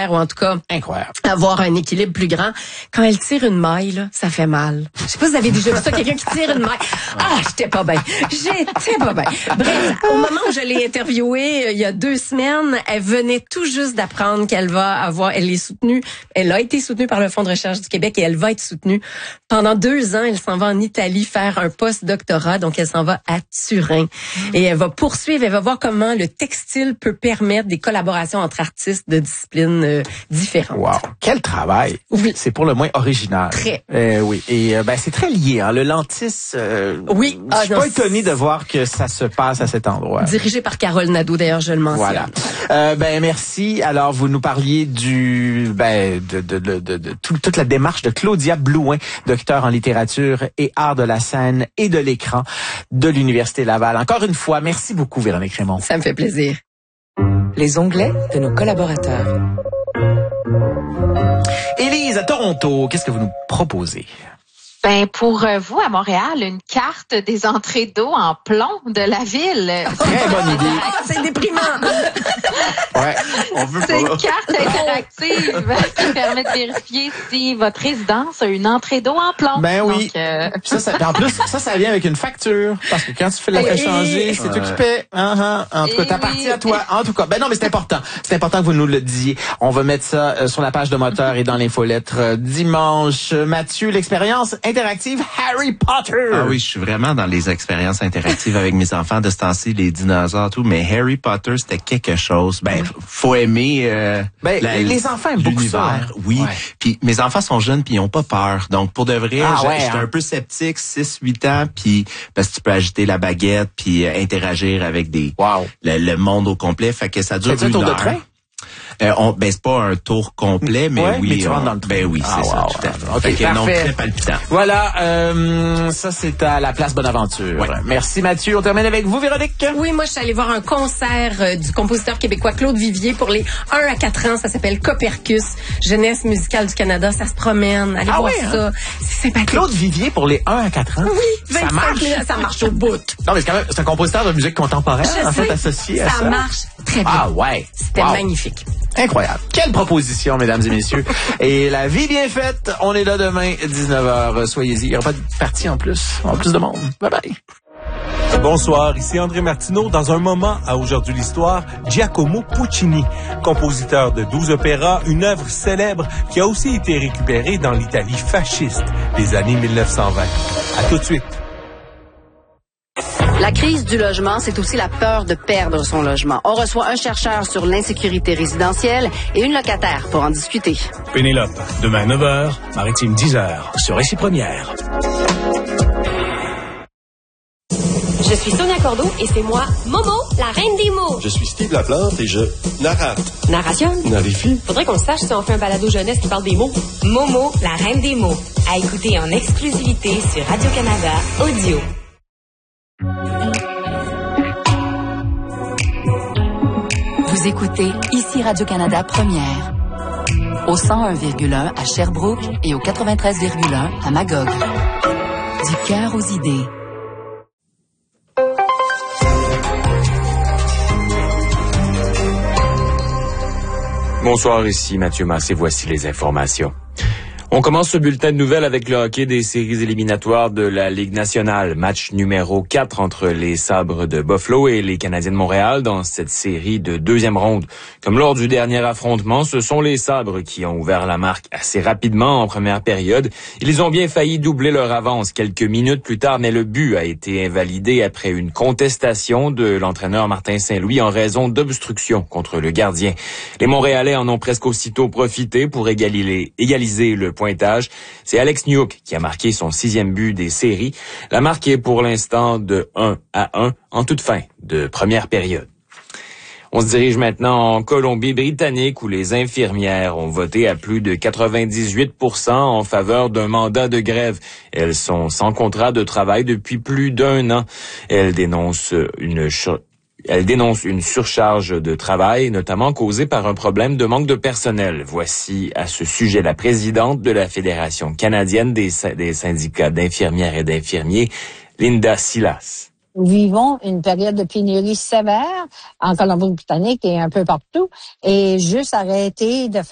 musculaire ou en tout cas incroyable, avoir un équilibre plus grand. Quand elle tire une maille, là, ça fait mal. Je sais pas si vous avez déjà vu ça, quelqu'un qui tire une maille. Ah, j'étais pas bien. Bref, au moment où je l'ai interviewée, il y a 2 semaines, elle venait tout juste d'apprendre qu'elle elle a été soutenue par le Fonds de recherche du Québec et elle va être soutenue. Pendant 2 ans, elle s'en va en Italie faire un post-doctorat, donc elle s'en va à Turin. Et elle va poursuivre, elle va voir comment le textile peut permettre des collaborations entre artistes de disciplines différentes. Wow, quel travail! Oui. C'est pour le moins original. Très. Oui, et c'est très lié, hein. Le Lantis. Oui. Je suis pas étonné de voir que ça se passe à cet endroit. Dirigé par Carole Nadeau, d'ailleurs, je le mentionne. Voilà. Merci. Alors, vous nous parliez de toute la démarche de Claudia Blouin, docteur en littérature et art de la scène et de l'écran de l'Université Laval. Encore une fois, merci beaucoup, Véronique Raymond. Ça me fait plaisir. Les onglets de nos collaborateurs. Élise, à Toronto, qu'est-ce que vous nous proposez? Ben pour vous, à Montréal, une carte des entrées d'eau en plomb de la ville. Très bonne idée. C'est déprimant. Ouais, on veut pas. C'est une carte interactive qui permet de vérifier si votre résidence a une entrée d'eau en plomb. Ben oui. Donc, En plus, ça vient avec une facture. Parce que quand tu fais la fait changer, c'est toi qui paies. En tout cas, t'appartiens à toi. En tout cas, non, mais c'est important. C'est important que vous nous le disiez. On va mettre ça sur la page de Moteur et dans l'infolettre dimanche. Mathieu, l'expérience interactive Harry Potter. Ah oui, je suis vraiment dans les expériences interactives avec mes enfants de ce temps-ci, les dinosaures, tout. Mais Harry Potter, c'était quelque chose. Faut aimer les enfants aiment beaucoup ça. Oui. Ouais. Puis mes enfants sont jeunes puis ils ont pas peur. Donc pour de vrai, j'étais un peu sceptique, 6-8 ans, puis parce que tu peux agiter la baguette puis interagir avec le monde au complet. Fait que ça dure une heure. Tour de train? C'est pas un tour complet, mais oui. Mais tu rentres dans le train. Ben oui, c'est ça, tout à fait. Okay, non, très palpitant. Voilà, ça c'est à la place Bonaventure. Ouais. Merci Mathieu. On termine avec vous, Véronique. Oui, moi je suis allée voir un concert du compositeur québécois Claude Vivier pour les 1 à 4 ans. Ça s'appelle Copercus, Jeunesse musicale du Canada. Ça se promène. Allez voir ça. C'est sympathique. Claude Vivier pour les 1 à 4 ans? Oui, ça marche. Ça marche au bout. Non, mais c'est un compositeur de musique contemporaine, associé à ça. Ça marche très bien. Ah ouais. C'était magnifique. Incroyable. Quelle proposition, mesdames et messieurs. Et la vie bien faite, on est là demain, 19h. Soyez-y. Il n'y aura pas de partie en plus. En plus de monde. Bye bye. Bonsoir, ici André Martineau. Dans un moment à Aujourd'hui l'Histoire, Giacomo Puccini, compositeur de 12 opéras, une œuvre célèbre qui a aussi été récupérée dans l'Italie fasciste des années 1920. À tout de suite. La crise du logement, c'est aussi la peur de perdre son logement. On reçoit un chercheur sur l'insécurité résidentielle et une locataire pour en discuter. Pénélope, demain 9h, Maritime 10h, sur Récit Première. Je suis Sonia Cordeau et c'est moi, Momo, la reine des mots. Je suis Steve Laplante et je narrate. Narration? Narifie. Faudrait qu'on sache si on fait un balado jeunesse qui parle des mots. Momo, la reine des mots. À écouter en exclusivité sur Radio-Canada Audio. Vous écoutez ici Radio-Canada Première. Au 101,1 à Sherbrooke et au 93,1 à Magog. Du cœur aux idées. Bonsoir, ici Mathieu Massé, voici les informations. On commence ce bulletin de nouvelles avec le hockey des séries éliminatoires de la Ligue nationale. Match numéro 4 entre les Sabres de Buffalo et les Canadiens de Montréal dans cette série de deuxième ronde. Comme lors du dernier affrontement, ce sont les Sabres qui ont ouvert la marque assez rapidement en première période. Ils ont bien failli doubler leur avance quelques minutes plus tard, mais le but a été invalidé après une contestation de l'entraîneur Martin Saint-Louis en raison d'obstruction contre le gardien. Les Montréalais en ont presque aussitôt profité pour égaliser le pointage. C'est Alex Newhook qui a marqué son 6e but des séries. La marque est pour l'instant de 1-1 en toute fin de première période. On se dirige maintenant en Colombie-Britannique où les infirmières ont voté à plus de 98% en faveur d'un mandat de grève. Elles sont sans contrat de travail depuis plus d'1 an. Elles dénoncent une surcharge de travail, notamment causée par un problème de manque de personnel. Voici à ce sujet la présidente de la Fédération canadienne des syndicats d'infirmières et d'infirmiers, Linda Silas. Nous vivons une période de pénurie sévère en Colombie-Britannique et un peu partout. Et juste arrêter de faire